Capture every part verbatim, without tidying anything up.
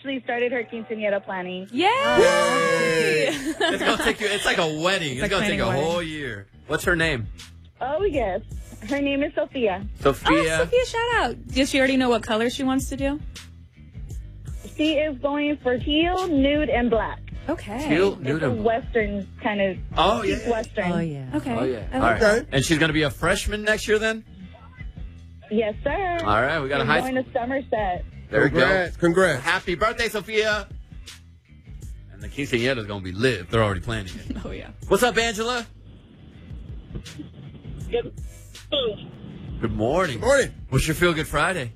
actually started her quinceañera planning. Yay! Yay! It's gonna take you. It's like a wedding. It's, like gonna take a planning a whole wedding. year. What's her name? Oh, yes. Her name is Sophia. Sophia. Oh, Sophia, shout out. Does she already know what color she wants to do? She is going for teal, nude, and black. Okay. Teal, It's nude, a and- Western kind of. Oh She's yeah. Western. Oh, yeah. Okay. Oh yeah. I All like right. that. And she's gonna be a freshman next year then. Yes, sir. All right. We got a She's high going school. to Somerset. There we go. Congrats. Congrats. Happy birthday, Sophia. And the quinceañera's gonna be lit. They're already planning it. Oh, yeah. What's up, Angela? Good. Good morning. Good morning. What's your Feel Good Friday?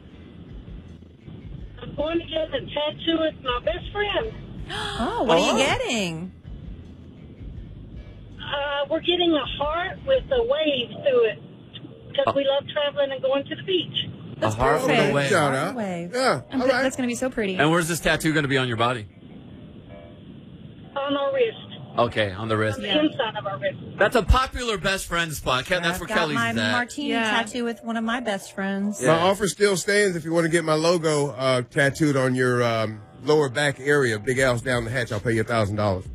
I'm going to get a tattoo with my best friend. Oh, what Oh. are you getting? Uh, we're getting a heart with a wave through it because we love traveling and going to the beach. That's a heart with perfect. a wave. Shout out. Wave. Yeah. I'm All th- right. That's going to be so pretty. And where's this tattoo gonna be on your body? On our wrist. Okay, on the wrist. On the Yeah. inside of our wrist. That's a popular best friend spot. Ke- That's I've where got Kelly's my at. martini Yeah. tattoo with one of my best friends. Yeah. My offer still stands. If you want to get my logo uh, tattooed on your um, lower back area, Big Al's down the hatch, I'll pay you a thousand dollars.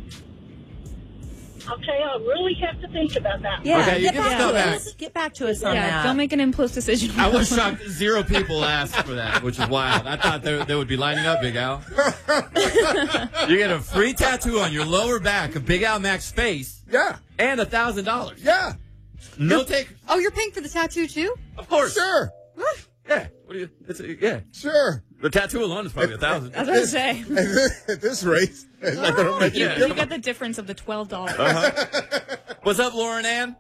Okay, I'll really have to think about that. Yeah, Okay, you get can back go to back. us. Get back to us on yeah, that. don't make an impulse decision. I was shocked. Zero people asked for that, which is wild. I thought they, they would be lining up, Big Al. You get a free tattoo on your lower back of Big Al Mac's face Yeah. and a thousand dollars. Yeah. No take. Oh, you're paying for the tattoo too? Of course. Sure. Yeah. What do you? It's a, yeah. Sure. The tattoo alone is probably a thousand. I was going to say. At this, at this rate, it's not going to make you Yeah. You get the difference of the twelve dollars. Uh-huh. What's up, Lauren Ann?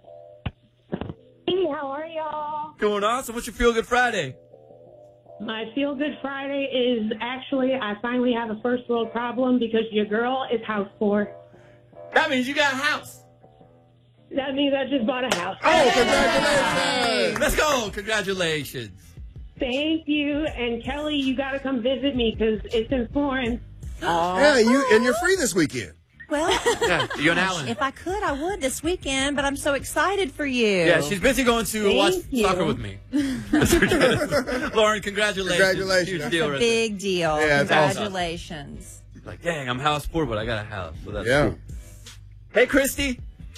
Hey, how are y'all? Going awesome. What's your Feel Good Friday? My Feel Good Friday is actually, I finally have a first world problem because your girl is house poor. That means you got a house. That means I just bought a house. Oh, congratulations. Let's go. Congratulations. Thank you. And Kelly, you got to come visit me because it's in Florence. Yeah, you, and you're free this weekend. Well, Yeah. You and Alan. if I could, I would this weekend, but I'm so excited for you. Yeah, she's busy going to Thank watch you. soccer with me. Lauren, congratulations. Congratulations. Huge That's deal a right big deal. Yeah, it's awesome. Congratulations. there. Like, dang, I'm house poor, but I got a house. So that's Yeah. cool. Hey, Christy.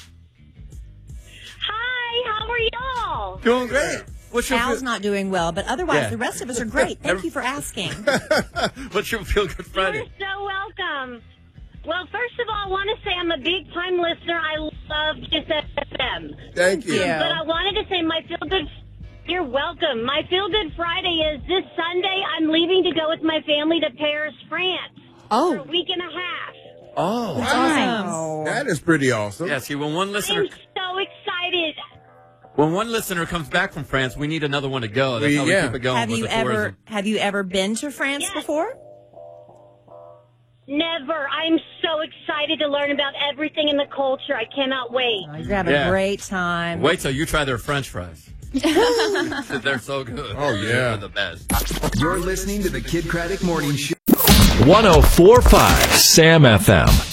Hi, how are y'all? Doing great. What's your Al's not doing well, but otherwise Yeah. the rest of us are great. Thank you for asking. What's your Feel Good Friday? You're so welcome. Well, first of all, I want to say I'm a big time listener. I love Kiss F M. Thank you. Yeah. But I wanted to say my feel good. You're welcome. My feel good Friday is this Sunday. I'm leaving to go with my family to Paris, France for a Oh, week and a half. Oh. Wow. That is pretty awesome. Yeah, see, when one listener I'm so excited. when one listener comes back from France, we need another one to go. That's We- how we yeah. keep it going Have with you the ever tourism. have you ever been to France Yes. before? Never. I'm so excited to learn about everything in the culture. I cannot wait. Oh, you're gonna have Yeah. a great time. Wait till you try their French fries. They're so good. Oh, yeah. They're the best. You're listening to the Kid Craddock Morning Show. one oh four point five Sam F M.